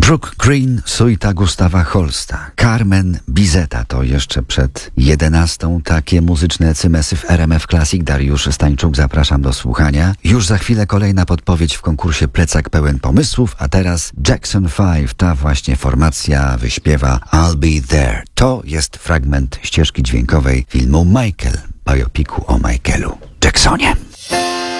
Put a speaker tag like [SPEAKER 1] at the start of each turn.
[SPEAKER 1] Brooke Green, suita Gustawa Holsta, Carmen Bizeta to jeszcze przed 11. Takie muzyczne cymesy w RMF Classic. Dariusz Stańczuk, zapraszam do słuchania. Już za chwilę kolejna podpowiedź w konkursie Plecak pełen pomysłów, a teraz Jackson 5, ta właśnie formacja wyśpiewa I'll Be There. To jest fragment ścieżki dźwiękowej filmu Michael, biopiku o Michaelu Jacksonie.